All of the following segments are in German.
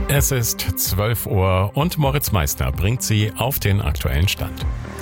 Es ist 12 Uhr und Moritz Meissner bringt Sie auf den aktuellen Stand.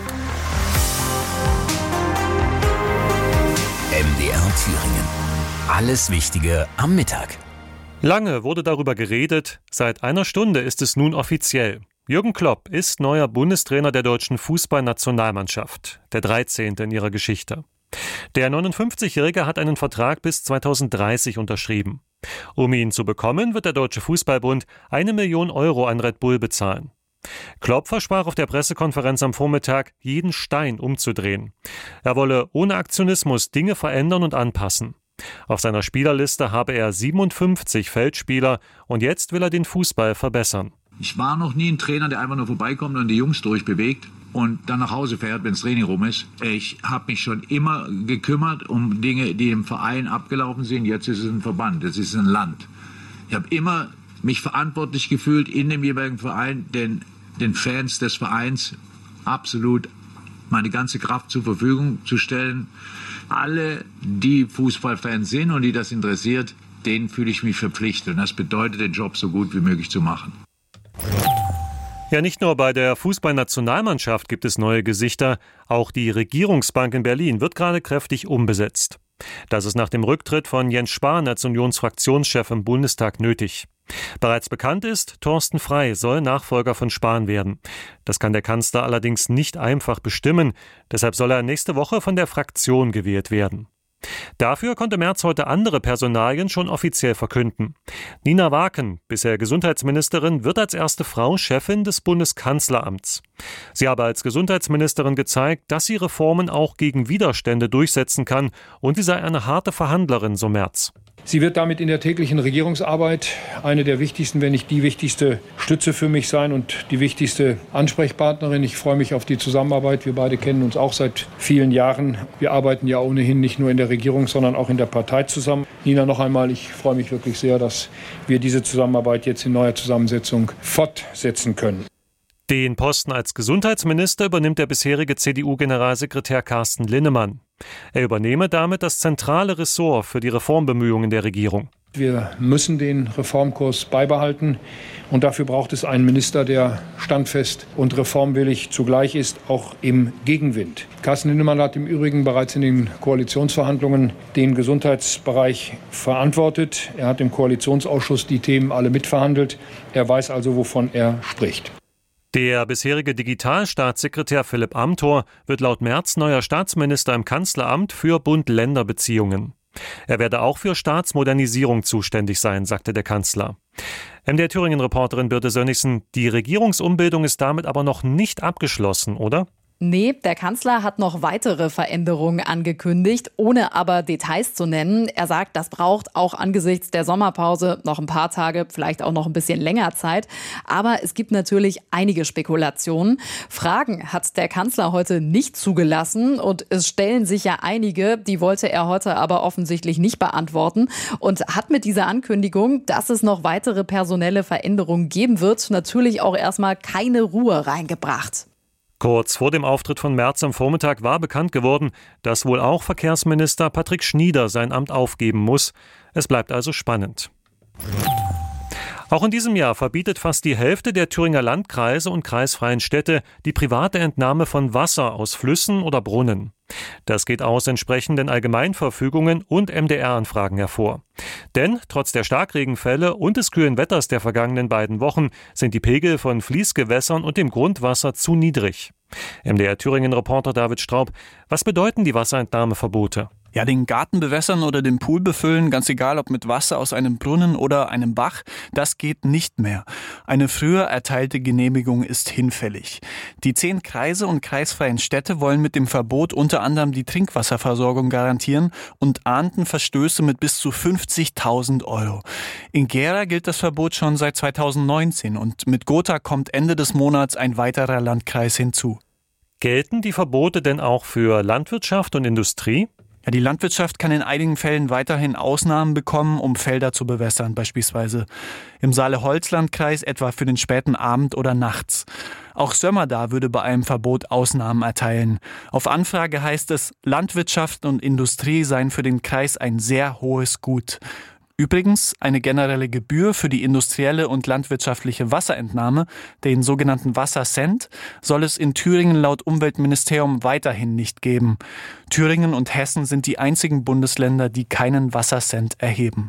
MDR Thüringen. Alles Wichtige am Mittag. Lange wurde darüber geredet, seit einer Stunde ist es nun offiziell. Jürgen Klopp ist neuer Bundestrainer der deutschen Fußballnationalmannschaft, der 13. in ihrer Geschichte. Der 59-Jährige hat einen Vertrag bis 2030 unterschrieben. Um ihn zu bekommen, wird der Deutsche Fußballbund 1 Million Euro an Red Bull bezahlen. Klopp versprach auf der Pressekonferenz am Vormittag, jeden Stein umzudrehen. Er wolle ohne Aktionismus Dinge verändern und anpassen. Auf seiner Spielerliste habe er 57 Feldspieler und jetzt will er den Fußball verbessern. Ich war noch nie ein Trainer, der einfach nur vorbeikommt und die Jungs durchbewegt und dann nach Hause fährt, wenn das Training rum ist. Ich habe mich schon immer gekümmert um Dinge, die im Verein abgelaufen sind. Jetzt ist es ein Verband, jetzt ist es ein Land. Ich habe immer mich verantwortlich gefühlt in dem jeweiligen Verein, den Fans des Vereins absolut meine ganze Kraft zur Verfügung zu stellen. Alle, die Fußballfans sind und die das interessiert, denen fühle ich mich verpflichtet. Und das bedeutet, den Job so gut wie möglich zu machen. Ja, nicht nur bei der Fußballnationalmannschaft gibt es neue Gesichter, auch die Regierungsbank in Berlin wird gerade kräftig umbesetzt. Das ist nach dem Rücktritt von Jens Spahn als Unionsfraktionschef im Bundestag nötig. Bereits bekannt ist, Thorsten Frey soll Nachfolger von Spahn werden. Das kann der Kanzler allerdings nicht einfach bestimmen, deshalb soll er nächste Woche von der Fraktion gewählt werden. Dafür konnte Merz heute andere Personalien schon offiziell verkünden. Nina Waken, bisher Gesundheitsministerin, wird als erste Frau Chefin des Bundeskanzleramts. Sie habe als Gesundheitsministerin gezeigt, dass sie Reformen auch gegen Widerstände durchsetzen kann und sie sei eine harte Verhandlerin, so Merz. Sie wird damit in der täglichen Regierungsarbeit eine der wichtigsten, wenn nicht die wichtigste Stütze für mich sein und die wichtigste Ansprechpartnerin. Ich freue mich auf die Zusammenarbeit. Wir beide kennen uns auch seit vielen Jahren. Wir arbeiten ja ohnehin nicht nur in der Regierung, sondern auch in der Partei zusammen. Nina, noch einmal, ich freue mich wirklich sehr, dass wir diese Zusammenarbeit jetzt in neuer Zusammensetzung fortsetzen können. Den Posten als Gesundheitsminister übernimmt der bisherige CDU-Generalsekretär Carsten Linnemann. Er übernehme damit das zentrale Ressort für die Reformbemühungen der Regierung. Wir müssen den Reformkurs beibehalten und dafür braucht es einen Minister, der standfest und reformwillig zugleich ist, auch im Gegenwind. Carsten Linnemann hat im Übrigen bereits in den Koalitionsverhandlungen den Gesundheitsbereich verantwortet. Er hat im Koalitionsausschuss die Themen alle mitverhandelt. Er weiß also, wovon er spricht. Der bisherige Digitalstaatssekretär Philipp Amthor wird laut Merz neuer Staatsminister im Kanzleramt für Bund-Länder-Beziehungen. Er werde auch für Staatsmodernisierung zuständig sein, sagte der Kanzler. MDR Thüringen-Reporterin Birte Sönnigsen, die Regierungsumbildung ist damit aber noch nicht abgeschlossen, oder? Nee, der Kanzler hat noch weitere Veränderungen angekündigt, ohne aber Details zu nennen. Er sagt, das braucht auch angesichts der Sommerpause noch ein paar Tage, vielleicht auch noch ein bisschen länger Zeit. Aber es gibt natürlich einige Spekulationen. Fragen hat der Kanzler heute nicht zugelassen und es stellen sich ja einige, die wollte er heute aber offensichtlich nicht beantworten und hat mit dieser Ankündigung, dass es noch weitere personelle Veränderungen geben wird, natürlich auch erstmal keine Ruhe reingebracht. Kurz vor dem Auftritt von Merz am Vormittag war bekannt geworden, dass wohl auch Verkehrsminister Patrick Schnieder sein Amt aufgeben muss. Es bleibt also spannend. Auch in diesem Jahr verbietet fast die Hälfte der Thüringer Landkreise und kreisfreien Städte die private Entnahme von Wasser aus Flüssen oder Brunnen. Das geht aus entsprechenden Allgemeinverfügungen und MDR-Anfragen hervor. Denn trotz der Starkregenfälle und des kühlen Wetters der vergangenen beiden Wochen sind die Pegel von Fließgewässern und dem Grundwasser zu niedrig. MDR-Thüringen-Reporter David Straub, was bedeuten die Wasserentnahmeverbote? Ja, den Garten bewässern oder den Pool befüllen, ganz egal ob mit Wasser aus einem Brunnen oder einem Bach, das geht nicht mehr. Eine früher erteilte Genehmigung ist hinfällig. Die 10 Kreise und kreisfreien Städte wollen mit dem Verbot unter anderem die Trinkwasserversorgung garantieren und ahnden Verstöße mit bis zu 50.000 Euro. In Gera gilt das Verbot schon seit 2019 und mit Gotha kommt Ende des Monats ein weiterer Landkreis hinzu. Gelten die Verbote denn auch für Landwirtschaft und Industrie? Ja, die Landwirtschaft kann in einigen Fällen weiterhin Ausnahmen bekommen, um Felder zu bewässern, beispielsweise im Saale-Holzland-Kreis etwa für den späten Abend oder nachts. Auch Sömmerda würde bei einem Verbot Ausnahmen erteilen. Auf Anfrage heißt es, Landwirtschaft und Industrie seien für den Kreis ein sehr hohes Gut. Übrigens, eine generelle Gebühr für die industrielle und landwirtschaftliche Wasserentnahme, den sogenannten Wassercent, soll es in Thüringen laut Umweltministerium weiterhin nicht geben. Thüringen und Hessen sind die einzigen Bundesländer, die keinen Wassercent erheben.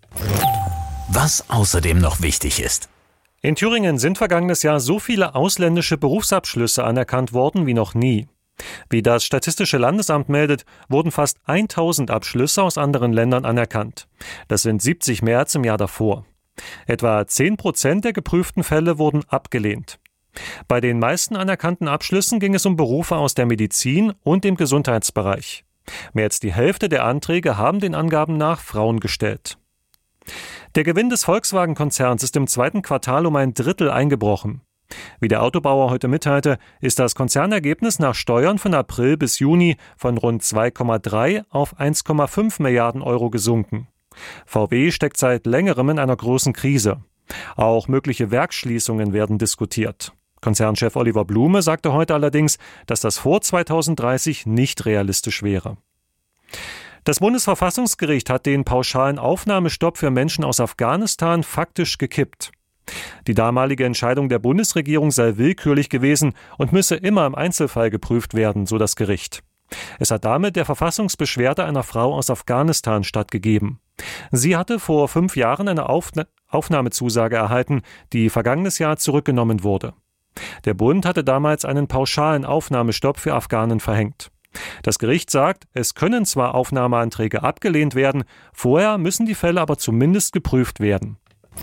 Was außerdem noch wichtig ist. In Thüringen sind vergangenes Jahr so viele ausländische Berufsabschlüsse anerkannt worden wie noch nie. Wie das Statistische Landesamt meldet, wurden fast 1000 Abschlüsse aus anderen Ländern anerkannt. Das sind 70 mehr als im Jahr davor. Etwa 10% der geprüften Fälle wurden abgelehnt. Bei den meisten anerkannten Abschlüssen ging es um Berufe aus der Medizin und dem Gesundheitsbereich. Mehr als die Hälfte der Anträge haben den Angaben nach Frauen gestellt. Der Gewinn des Volkswagen-Konzerns ist im zweiten Quartal um ein Drittel eingebrochen. Wie der Autobauer heute mitteilte, ist das Konzernergebnis nach Steuern von April bis Juni von rund 2,3 auf 1,5 Milliarden Euro gesunken. VW steckt seit längerem in einer großen Krise. Auch mögliche Werksschließungen werden diskutiert. Konzernchef Oliver Blume sagte heute allerdings, dass das vor 2030 nicht realistisch wäre. Das Bundesverfassungsgericht hat den pauschalen Aufnahmestopp für Menschen aus Afghanistan faktisch gekippt. Die damalige Entscheidung der Bundesregierung sei willkürlich gewesen und müsse immer im Einzelfall geprüft werden, so das Gericht. Es hat damit der Verfassungsbeschwerde einer Frau aus Afghanistan stattgegeben. Sie hatte vor 5 Jahren eine Aufnahmezusage erhalten, die vergangenes Jahr zurückgenommen wurde. Der Bund hatte damals einen pauschalen Aufnahmestopp für Afghanen verhängt. Das Gericht sagt, es können zwar Aufnahmeanträge abgelehnt werden, vorher müssen die Fälle aber zumindest geprüft werden.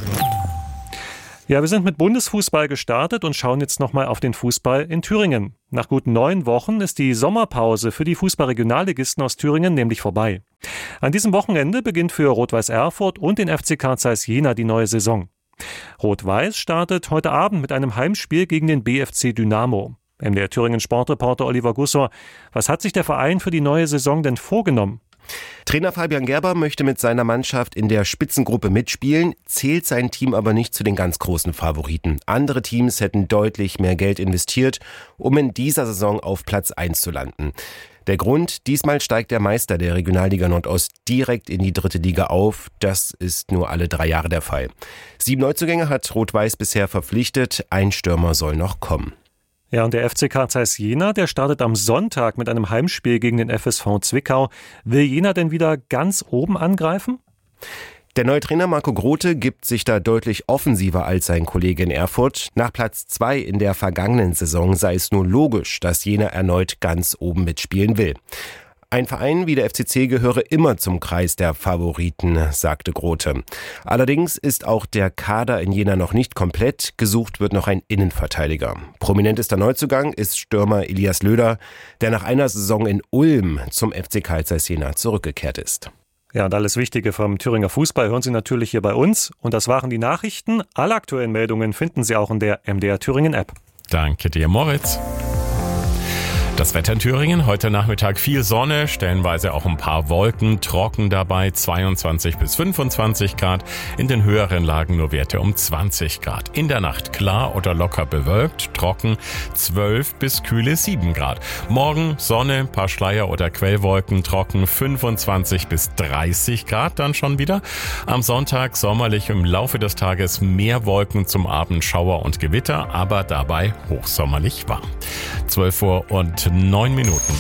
Ja, wir sind mit Bundesfußball gestartet und schauen jetzt nochmal auf den Fußball in Thüringen. Nach gut 9 Wochen ist die Sommerpause für die Fußballregionalligisten aus Thüringen nämlich vorbei. An diesem Wochenende beginnt für Rot-Weiß Erfurt und den FC Carl Zeiss Jena die neue Saison. Rot-Weiß startet heute Abend mit einem Heimspiel gegen den BFC Dynamo. MDR Thüringen Sportreporter Oliver Gussor, was hat sich der Verein für die neue Saison denn vorgenommen? Trainer Fabian Gerber möchte mit seiner Mannschaft in der Spitzengruppe mitspielen, zählt sein Team aber nicht zu den ganz großen Favoriten. Andere Teams hätten deutlich mehr Geld investiert, um in dieser Saison auf Platz 1 zu landen. Der Grund, diesmal steigt der Meister der Regionalliga Nordost direkt in die 3. Liga auf. Das ist nur alle 3 Jahre der Fall. 7 Neuzugänge hat Rot-Weiß bisher verpflichtet, ein Stürmer soll noch kommen. Ja, und der FC Carl Zeiss Jena, der startet am Sonntag mit einem Heimspiel gegen den FSV Zwickau. Will Jena denn wieder ganz oben angreifen? Der neue Trainer Marco Grote gibt sich da deutlich offensiver als sein Kollege in Erfurt. Nach Platz 2 in der vergangenen Saison sei es nur logisch, dass Jena erneut ganz oben mitspielen will. Ein Verein wie der FCC gehöre immer zum Kreis der Favoriten, sagte Grote. Allerdings ist auch der Kader in Jena noch nicht komplett. Gesucht wird noch ein Innenverteidiger. Prominentester Neuzugang ist Stürmer Elias Löder, der nach einer Saison in Ulm zum FC Carl Zeiss Jena zurückgekehrt ist. Ja, und alles Wichtige vom Thüringer Fußball hören Sie natürlich hier bei uns. Und das waren die Nachrichten. Alle aktuellen Meldungen finden Sie auch in der MDR Thüringen App. Danke dir, Moritz. Das Wetter in Thüringen, heute Nachmittag viel Sonne, stellenweise auch ein paar Wolken, trocken dabei, 22 bis 25 Grad, in den höheren Lagen nur Werte um 20 Grad. In der Nacht klar oder locker bewölkt, trocken, 12 bis kühle 7 Grad. Morgen Sonne, paar Schleier oder Quellwolken, trocken, 25 bis 30 Grad dann schon wieder. Am Sonntag sommerlich, im Laufe des Tages mehr Wolken, zum Abend Schauer und Gewitter, aber dabei hochsommerlich warm. 12 Uhr und 9 Minuten.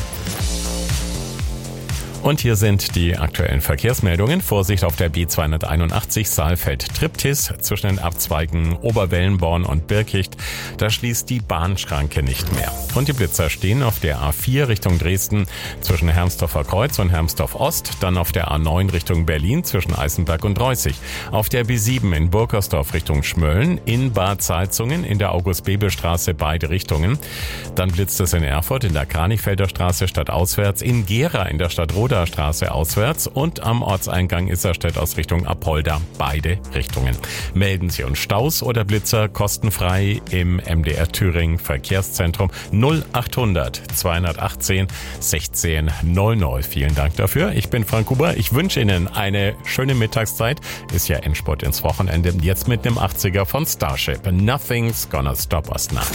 Und hier sind die aktuellen Verkehrsmeldungen. Vorsicht auf der B281 Saalfeld-Triptis zwischen den Abzweigen Oberwellenborn und Birkicht. Da schließt die Bahnschranke nicht mehr. Und die Blitzer stehen auf der A4 Richtung Dresden zwischen Hermsdorfer Kreuz und Hermsdorf Ost. Dann auf der A9 Richtung Berlin zwischen Eisenberg und Reußig. Auf der B7 in Burgersdorf Richtung Schmölln. In Bad Salzungen in der August-Bebel-Straße beide Richtungen. Dann blitzt es in Erfurt in der Kranichfelder Straße stadtauswärts. In Gera in der Stadt Roda Straße auswärts und am Ortseingang Isserstedt aus Richtung Apolda beide Richtungen. Melden Sie uns Staus oder Blitzer kostenfrei im MDR Thüringen Verkehrszentrum 0800 218 16 00. Vielen Dank dafür. Ich bin Frank Huber. Ich wünsche Ihnen eine schöne Mittagszeit. Ist ja Endspurt ins Wochenende. Jetzt mit dem 80er von Starship. Nothing's gonna stop us now.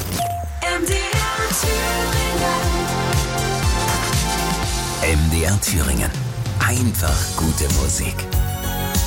MDR Thüringen. Einfach gute Musik.